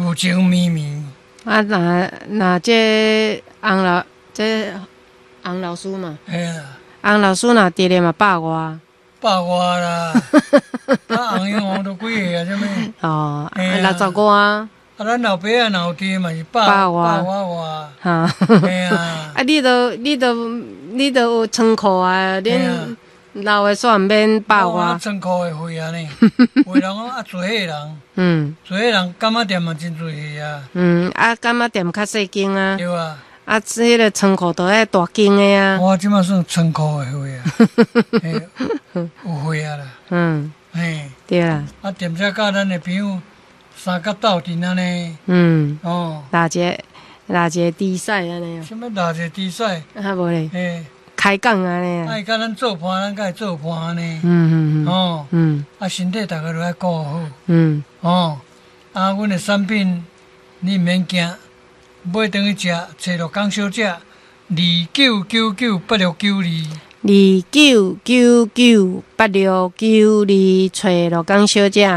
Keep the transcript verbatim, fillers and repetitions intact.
有情绵绵。 啊，那那这洪老这洪老师嘛， 嘿啦， 洪老师若直咧嘛百外。 百外啦，啊红英王都几个啊？什么？ 哦， 嘿啊六十外。 啊，咱老爸啊、老爹嘛是百百外百外外。 哈， 嘿啊， 啊，你都你都你都有仓库啊， 嘿啊恁老的煞毋免百我啊外。 仓库的货啊呢，有的人讲啊，做迄人， 嗯做迄人干嘛店嘛真侪个啊， 嗯，啊，干嘛店较细间啊？ 对啊。 啊，迄个仓库都爱大间的啊。 我即马算仓库的货啊，嘿，有货啊啦， 嗯， 嘿， 对啦。 啊店遮甲咱的朋友三角斗阵安尼， 嗯， 哦， 哪一个哪一个比赛安尼啊？ 什么哪一比赛， 啊，无咧， 嘿， 开讲安尼啊。 爱甲咱做伴，咱甲会做伴安尼， 嗯嗯嗯哦， 嗯啊身体逐个都爱顾好， 嗯， 哦，啊，阮的产品你毋免惊，买转去食，找着港小姐，二九九九八六九二。 二九九九八六九二，找罗江小姐。